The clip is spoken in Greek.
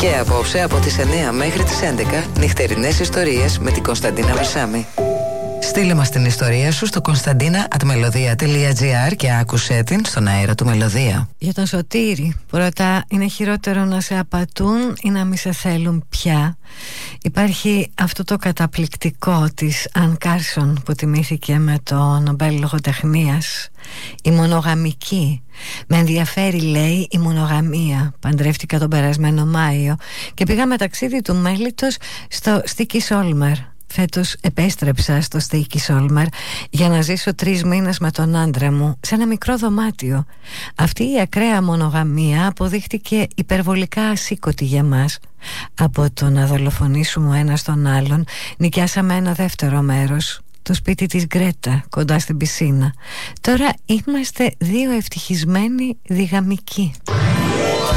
Και απόψε από τις 9 μέχρι τις 11 νυχτερινές ιστορίες με την Κωνσταντίνα Βαρσάμη. Στείλε μας την ιστορία σου στο konstantina@melodia.gr και άκουσέ την στον αέρα του Μελωδία. Για τον Σωτήρη, πρώτα, είναι χειρότερο να σε απατούν ή να μη σε θέλουν πια. Υπάρχει αυτό το καταπληκτικό της Αν Κάρσον που τιμήθηκε με το Νομπέλ Λογοτεχνίας. Η μονογαμική. Με ενδιαφέρει, λέει, η μονογαμία. Παντρεύτηκα τον περασμένο Μάιο και πήγα με ταξίδι του μέλιτος στο Στίκι Σόλμερ. Φέτος επέστρεψα στο Στίκι Σόλμερ για να ζήσω 3 μήνες με τον άντρα μου σε ένα μικρό δωμάτιο. Αυτή η ακραία μονογαμία αποδείχτηκε υπερβολικά ασήκωτη για μας. Από το να δολοφονήσουμε ένα τον άλλον, νοικιάσαμε ένα δεύτερο μέρος, το σπίτι της Γκρέτα, κοντά στην πισίνα. Τώρα είμαστε 2 ευτυχισμένοι διγαμικοί.